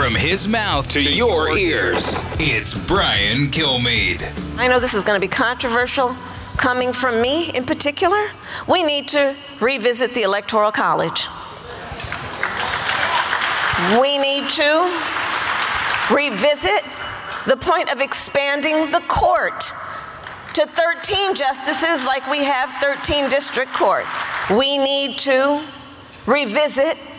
From his mouth to your ears, it's Brian Kilmeade. I know this is going to be controversial, coming from me in particular. We need to revisit the Electoral College. We need to revisit the point of expanding the court to 13 justices like we have 13 district courts. We need to revisit